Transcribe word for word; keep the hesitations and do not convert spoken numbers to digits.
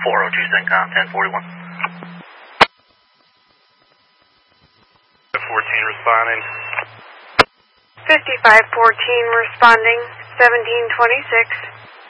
four oh two CENTCOM, ten forty-one. fourteen responding. fifty-five fourteen responding, seventeen twenty-six.